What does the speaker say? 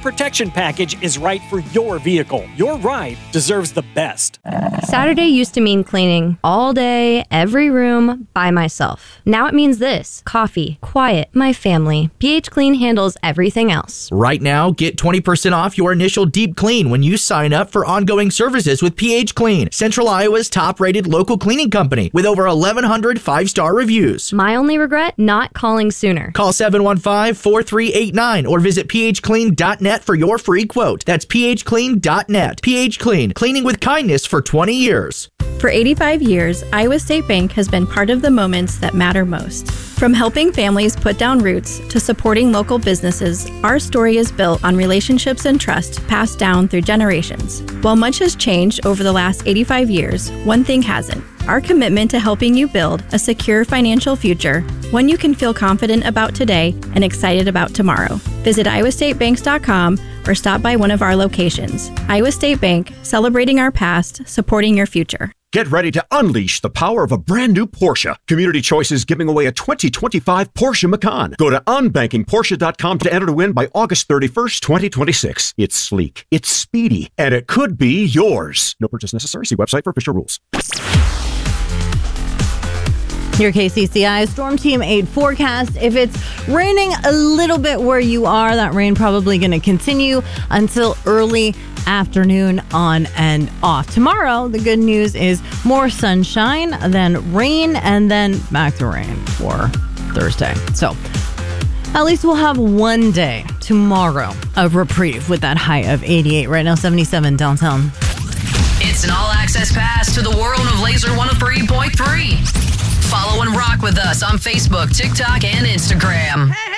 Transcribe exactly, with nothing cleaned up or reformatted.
protection package is right for your vehicle. Your ride deserves the best. Saturday used to mean cleaning all day, every room, by myself. Now it means this: coffee, quiet, my family. P H Clean handles everything else. Right now, get twenty percent off your initial deep clean when you sign up for ongoing services with P H Clean, Central Iowa's top-rated local cleaning company with over eleven hundred five-star reviews. My only regret? Not calling sooner. Call seven one five, four three eight nine or visit p h clean dot net for your free quote. That's p h clean dot net. P H Clean, cleaning with kindness for twenty years. For eighty-five years, Iowa State Bank has been part of the moments that matter most. From helping families put down roots to supporting local businesses, our story is built on relationships and trust passed down through generations. While much has changed over the last eighty-five years, one thing hasn't: our commitment to helping you build a secure financial future, one you can feel confident about today and excited about tomorrow. Visit iowa state banks dot com or stop by one of our locations. Iowa State Bank, celebrating our past, supporting your future. Get ready to unleash the power of a brand new Porsche. Community Choice is giving away a twenty twenty-five Porsche Macan. Go to unbanking porsche dot com to enter to win by August thirty-first, twenty twenty-six. It's sleek, it's speedy, and it could be yours. No purchase necessary. See website for official rules. Your K C C I Storm Team eight forecast. If it's raining a little bit where you are, that rain probably going to continue until early afternoon on and off. Tomorrow, the good news is more sunshine, then rain, and then back to rain for Thursday. So at least we'll have one day tomorrow of reprieve with that high of eighty-eight. Right now, seventy-seven downtown. It's an all-access pass to the world of Laser one oh three point three. Follow and rock with us on Facebook, TikTok, and Instagram.